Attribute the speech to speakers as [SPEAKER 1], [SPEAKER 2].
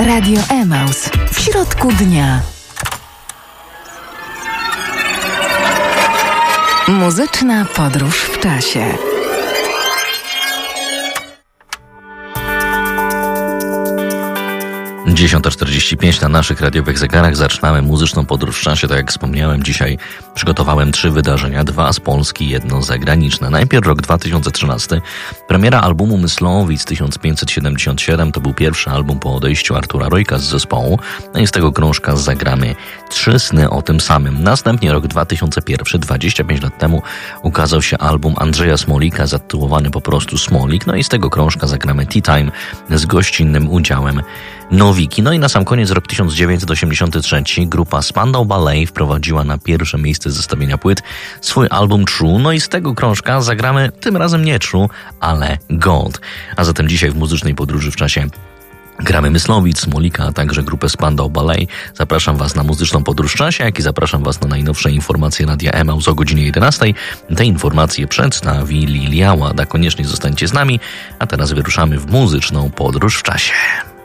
[SPEAKER 1] Radio Emaus. W środku dnia. Muzyczna podróż w czasie.
[SPEAKER 2] Dziesiąta 45 na naszych radiowych zegarach. Zaczynamy muzyczną podróż w czasie. Tak jak wspomniałem, dzisiaj przygotowałem 3 wydarzenia, 2 z Polski, 1 zagraniczne. Najpierw rok 2013. Premiera albumu Myslowic 1577. To był pierwszy album po odejściu Artura Rojka z zespołu. No i z tego krążka zagramy 3 sny o tym samym. Następnie rok 2001. 25 lat temu ukazał się album Andrzeja Smolika zatytułowany po prostu Smolik. No i z tego krążka zagramy Tea Time z gościnnym udziałem Nowiki. No i na sam koniec rok 1983 grupa Spandau Ballet wprowadziła na pierwsze miejsce zestawienia płyt swój album True. No i z tego krążka zagramy tym razem nie True, ale Gold. A zatem dzisiaj w muzycznej podróży w czasie gramy Myslowic, Smolika, a także grupę Spandau Ballet. Zapraszam Was na muzyczną podróż w czasie, jak i zapraszam Was na najnowsze informacje Radia Emaus o godzinie 11. Te informacje przedstawi Lilia Łada. Koniecznie zostańcie z nami, a teraz wyruszamy w muzyczną podróż w czasie.